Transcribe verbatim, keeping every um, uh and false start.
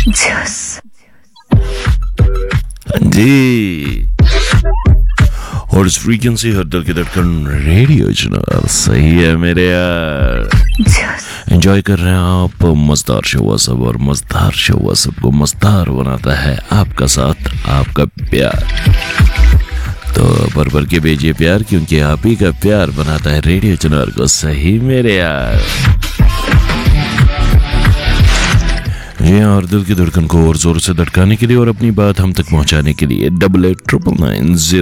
जस जी। और इस फ्रीक्वेंसी हर दिल की धड़कन रेडियो चैनल सही है मेरे यार। एंजॉय कर रहे हैं आप मजेदार शो सब, और मजेदार शो सबको मजेदार बनाता है आपका साथ, आपका प्यार। तो भर भर के भेजिए प्यार, क्योंकि आप ही का प्यार बनाता है रेडियो चैनल को सही मेरे यार। जी हाँ, और दिल की धड़कन को और जोर से धड़काने के लिए और अपनी बात हम तक पहुंचाने के लिए double eight triple nine zero